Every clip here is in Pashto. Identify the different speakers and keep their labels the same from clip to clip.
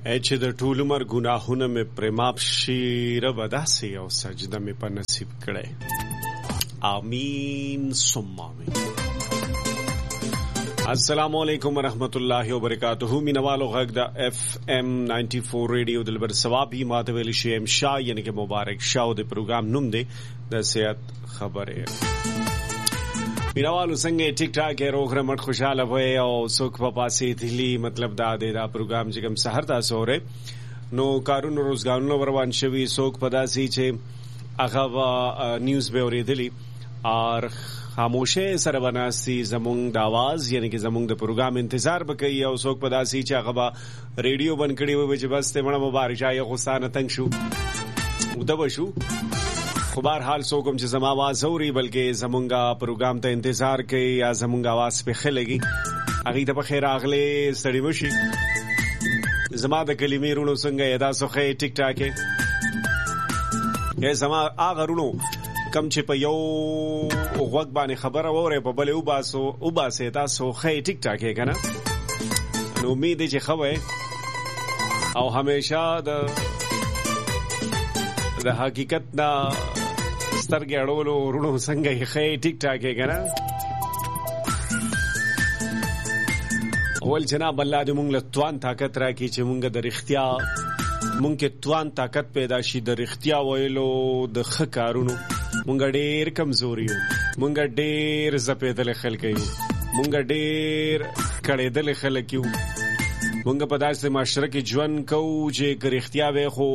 Speaker 1: چې د ټول عمر ګناهونه مې پرماپ شي رب داسې او سجده مې په نصیب کړي. آمین ثم آمین. السلام علیکم ورحمۃ اللہ وبرکاتہ. مینوالو غږ د اف ام 94 ریډیو دلبر ثوابي ماته ویل شي ام شاه یعنی کہ مبارک شاه د پروګرام نوم دی د صحت خبره. مینوالو څنګه ټیک ټاک روغ رمټ خوشاله وای او سوک په پاسې دلی مطلب دا پروګرام چې کوم سحر تاسو اورئ نو کارونو روزګارونو روان شوي سوک پداسي چې هغه نیوز به اوریدلی اور خاموشه سره بناسي زمونږ د आवाज یعنی کہ زمونږ د پروګرام انتظار وکړي او څوک پداسي چې هغه ریډیو بند کړي وي چې بس ته مړه مبارک شاه غوستانه تنگ شو ودو شو خو بهر حال څوک چې زما आवाज اوري بلکې زمونږ پروګرام ته انتظار کوي یا زمونږ आवाज په خلګي هغه ته په خیر اغله سړی وشي زما د کلمې رونو څنګه ادا سوخه ټیک ټاک یې زما اغه رونو کم چې په یو وګ باندې خبره وره په بل او باسه تاسو خې ټیک ټاک یې کنه نو امید چې خوي او همیشه د حقیقت دا سترګې اړولو ورونو څنګه یې خې ټیک ټاک یې کنه اول جناب الله دې مونږ له توان طاقت راکړي چې مونږ د رښتیا مونږ کې توان طاقت پیدا شي د رښتیا ویلو د خکارونو مونږ ډېر کمزوري یو مونږ ډېر زپېدل خلک یو مونږ ډېر کړېدل خلک یو مونږ په داسې معاشره کې ژوند کوو چې رښتیا وي خو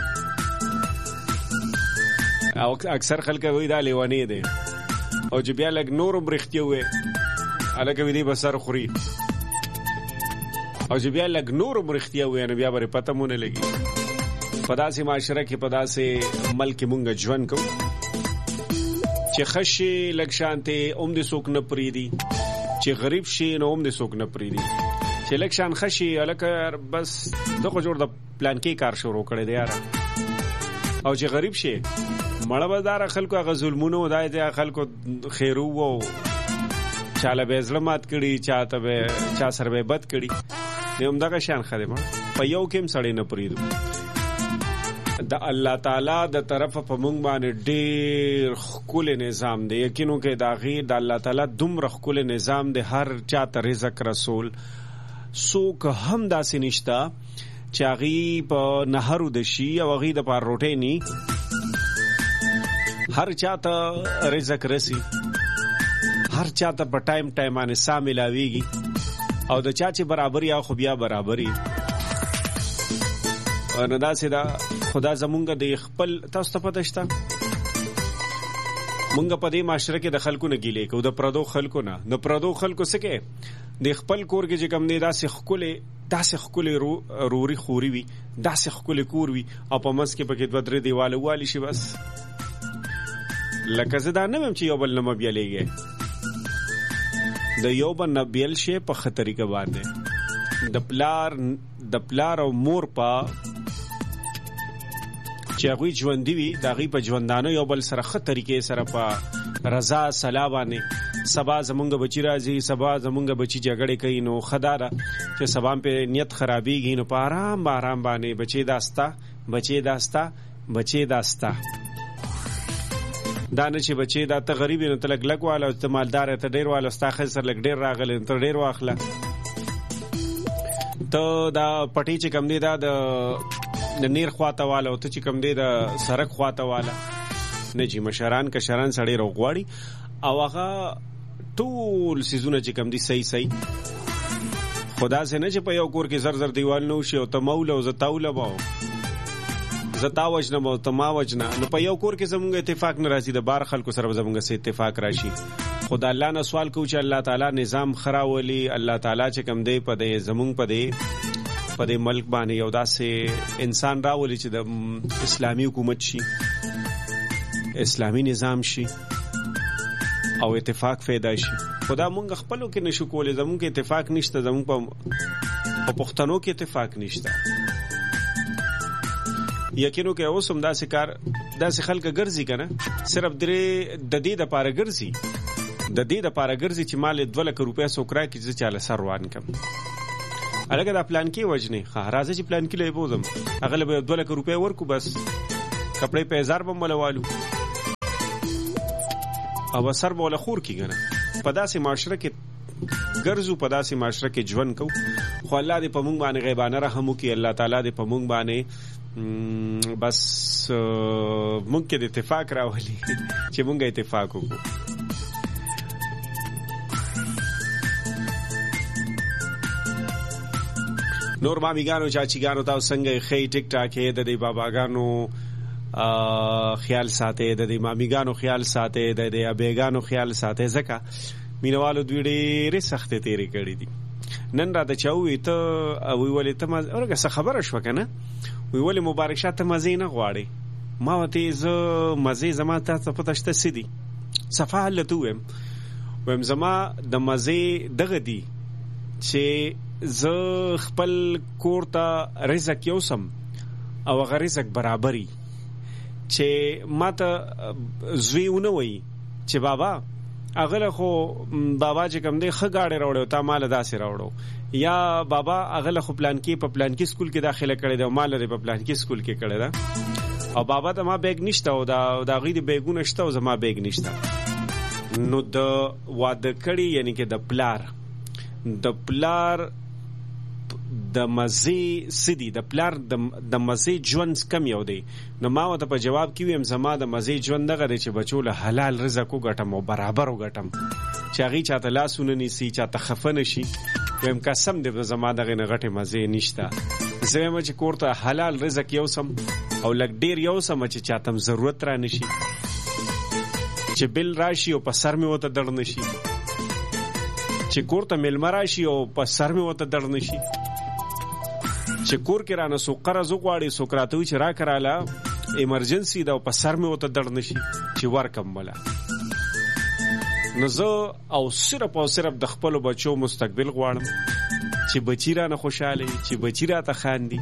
Speaker 1: او اکثر خلک وایي دا لیوانی دي او چې بیا لګ نور برختي وي الګ وی دي بسر خوري او چې بیا لګ نور برختي وي نو بیا به پته مونږ لګي په داسې معاشره کې په داسې ملک مونږ ژوند کوو چې خشي لګ شانته اوم دې سوک نه پریدي چې غریب شي نو اوم دې سوک نه پریدي چې لګ شان خشي الګ بس دغه جوړ د پلان کې کار شروع کړی دی یار او چې غریب شي مړه بازار خلکو غ ظلمونو دای دي خلکو خیرو وو چاله به ظلمات کړي چاته به چا سر به بد کړي هم دغه شان خدمه په یو کې سړی نه پریدو د الله تعالی د طرفه په مونږ باندې ډېر خپل نظام دی یقینو کې دا غیر د الله تعالی دومره خپل نظام دی هر چاته رزق رسول سوک هم داسې نشتا چې هغه په نهرو د شي او هغه د پار روټې ني هر چاته رزق رسی هر چاته په ټایم باندې ساملاويږي او د چا چې برابر یا خو بیا برابرۍ نو داسې دا خدا زمونږ د خپل تاسو ته پته شته مونږ په دې معاشره کې د خلکو نه ګیلې کو د پردو خلکو نه د پردو خلکو سکه د خپل کور کې چې کم نه داسې خپل روري خوري وي داسې خپل کور وي او په مس کې پکې دوه درې دیواله والی شي بس لکه زدا نه مم چې یو بل نه مبيلېږي د یو بل نه بیل شي په خطرې کې باندې د پلار او مور په چې هغه ژوند دی دا غي په ژوندانه یو بل سره خطرې کې سره په رضا سلامانه سبا زمونږ بچی راځي سبا زمونږ بچی جګړه کوي نو خدای چې سبا په نیت خرابېږي نو په آرام باندې بچي داستا دا نه چې بچي دا ته غریب نو ته لګ والا او ته مالدار ته ډیر والا ستا خسر لګ ډیر راغلی ته ډیر واخله ته دا پټی چې کم دی دا د نیر خواته والا او ته چې کم دی د سرک خواته والا نه چې مشران کشران سړی روغواړي او هغه ټول سيزونه چې کم دي صحیح خدا سي نه چې په یو کور کې زر دیوال نو شي او ته مولا او زتاوله باو زتاوجنه مو تماوجنه نو په یو کور کې زموږ اتفاق ناراضي د بار خلکو سره زموږ سره اتفاق راشي خدای الله نه سوال کوي چې الله تعالی نظام خراولي الله تعالی چې کم دی په دې زموږ په دې ملک باندې یو داسې انسان راولي چې د اسلامي حکومت شي اسلامي نظام شي او اتفاق پیدا شي خدا مونږ خپلو کې نشو کولای زموږ کې اتفاق نشته زموږ په پښتنو کې اتفاق نشته یقینو کې اوسم داسې کار داسې خلک ګرځي کنه صرف د دې د پاره ګرځي چې مال 2 لک روپیا سوکرا کې چې چاله سر روان کم الګا دا پلان کې وجنه راځي چې پلان کې لې بوزم هغه له 2 لک روپے ورکو بس کپڑے په 1000 بملوالو او سر بوله خور کیږي په داسې معاشره کې ګرځو په داسې معاشره کې ژوند کو خو الله دې په مونږ باندې غیبانه رحم وکړي الله تعالی دې په مونږ باندې بس مونږ کې د اتفاق راولي چې مونږ اتفاق وکړو نور مامیګانو چاچیګانو تاسو څنګه خې ټیک ټاک د دې باباګانو خیال ساته د دې مامیګانو خیال ساته د دې ابيګانو خیال ساته ځکه مینوالو دوی ډېرې سختې تیرې کړې دي نن را د چاوي ته وی ولې ته اورګه څه خبره شو کنه وی ولې مبارک شاه ته مزه نه غواړي ما وته ز مزه زما ته پته شته سدي صفه لته ويم زما د مزه دغه دي چې ز خپل کور ته رزق یوسم او غیر رزق برابرۍ چې ماته زویونه وي چې بابا اغله خو بابا چې کوم دی خګاړې راوړو تا مال داسې راوړو یا بابا اغله خو پلان کې په پلان کې سکول کې داخله کړې ده مال لري په پلان کې سکول کې کړې ده او بابا ته ما بیگ نشته او دا غي د بیگونه شته او زما بیگ نشته نو د واده کړي یعنی کې د پلار د مزي سدي د پلار د مزي ژوند کم یو دی نو ما وته په جواب کې ویم زما د مزي ژوند دغه چې بچو له حلال رزق وګټم او برابر وګټم چې هغه چاته لاسونه نيسي چاته خفن شي ویم قسم دې زما دغه نه غټه مزي نشته زما چې کوړه حلال رزق یوسم او لګ ډیر یوسم چې چاته ضرورت را نشي چې بل راشي او په سر می وته دړ نشي چې کوړه مل مراشي او په سر می وته دړ نشي چې کور کې رانه سو قرض غواړي سو کراتوي چې را کراله ایمرجنسي دا په سر می وته دړ نشي چې ورکم ولا نو زه او صرف د خپل بچو مستقبل غواړم چې بچی رانه خوشاله چې بچی راته خاندي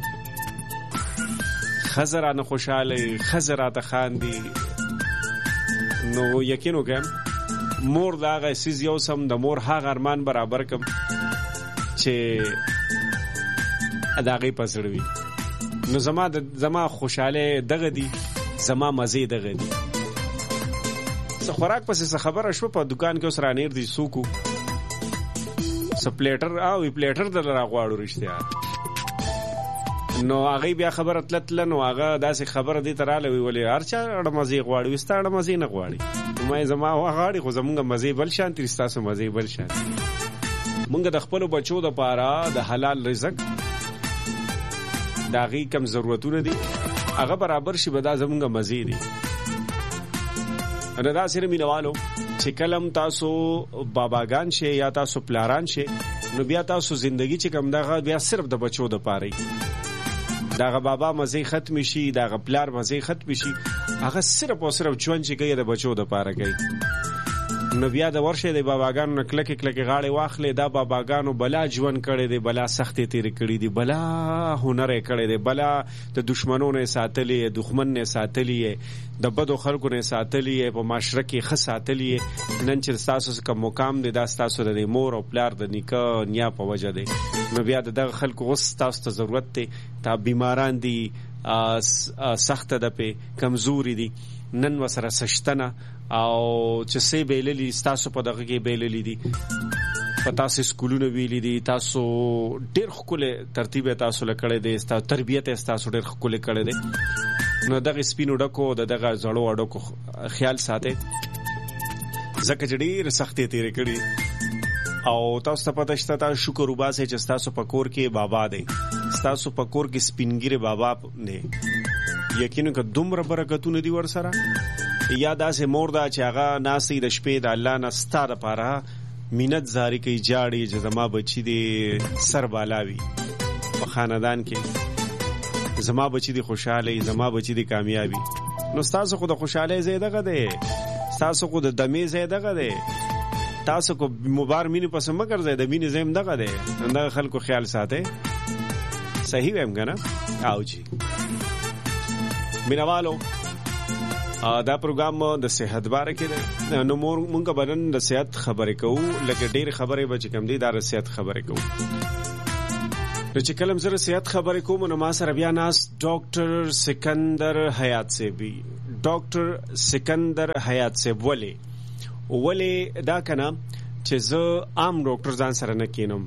Speaker 1: خزرانه خوشاله خزراته خاندي نو یقین وکم مور داغه سیز یو سم د مور هغه ارمان برابر کم چې اداغي پسړوي نو زما خوشاله دغه دي زما مزه دغه دي څه خوراک پسې خبره شو په دکان کې اوس رانیر دي سوکو سپلیټر او پلیټر د لرا غواړو رښتیا نو هغه بیا خبره تلتل نو هغه داسې خبره دي تراله وی ولې هرچا اړه مزه غواړي وستاړه مزه نه غواړي مې زما غواړي خو زمونږ مزه بل شان ترستاسو مزه بل شان مونږ د خپل بچو د پاره د حلال رزق داغي کم ضرورتونه دي هغه برابر شي بدا زمونږ مزه دي انا دا سره مینوالو چې کلم تاسو باباګان شي یا تاسو پلاران شي نو بیا تاسو ژوندۍ چې کم دغه بیا صرف د بچو د پاره داغه بابا مزه ختم شي داغه پلار مزه ختم شي هغه صرف او صرف ژوند چې کوي د بچو د پاره کوي نو بیا د ورشه د باباګانو نکلک غاړي واخلې دا باباګانو بلا ژوند کړي دي بلا سختي تیر کړي دي بلا هنر کړي دي بلا د دشمنونو ساتلې دښمن نه ساتلې د بدو خلکو نه ساتلې په معاشره کې خساتلې نن چې تاسو کوم مقام دي دا تاسو د مور او پلار د نیکه نیا په وجه دي نو بیا دغه خلکو غوس تاسو ته ضرورت دي تا بیماران دي سخت ده په کمزوري دي نن وسره سشتنه او چې سې بیللی تاسو په دغه کې بیللی دي په تاسو سکولونو ویلي دي تاسو ډېر خپل ترتیب تاسو لکړې دي تاسو تربیت تاسو ډېر خپل کړې دي نو دغه سپینو ډکو دغه زړو اډکو خیال ساتي زکه چې ډېر سختي تیرې کړې او تاسو ته پته شته تاسو شکر وباسئ چې تاسو په کور کې بابا دی تاسو په کور کې سپینګری بابا نه یقینا که دومره برکتونه دي ور سره یا داسې مور دا چې هغه ناسي د شپې د الله نه ستاره پاره مینت زاری کوي جاړي چې زما بچی دی سر بالاوي په خاندان کې زما بچی دی خوشاله زما بچی دی کامیابی نو تاسو خو د خوشاله زیاده غده تاسو خو د دمه زیاده غده تاسو کو مبار مینه پس مگر زیاده مینه زم دغه ده دا خلکو خیال ساته صحیح ویم کنه او جی مینوالو دا پروګرام د صحت باره کې نو مونږ بدن د صحت خبرې کوو لکه ډېر خبرې به چې کم دي دا د صحت خبرې کوو چې کلم زره صحت خبرې کوم نو ما سره بیا ناس ډاکټر سکندر حیات صاحب ډاکټر سکندر حیات صاحب ولې دا کنه چې زه عام ډاکټر ځان سره نه کینم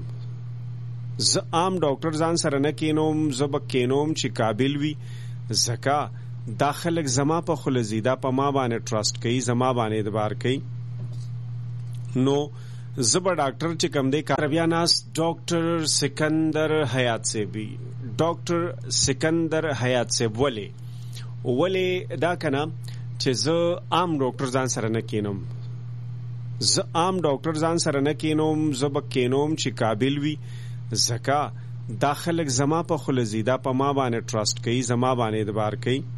Speaker 1: زه به کینوم چې قابل وي زکا دا خلک زما په خلزی دا په ما باندې ټرست کوي زما باندې اعتبار کوي نو زبر ډاکټر چې کم دی کار بیا ناس ډاکټر سکندر حیات صاحب ډاکټر سکندر حیات صاحب ولې دا کنه چې زه عام ډاکټر ځان سره نه کینم زه به کینوم چې قابل وي زکا دا خلک زما په خلزی دا په ما باندې ټرست کوي زما باندې اعتبار کوي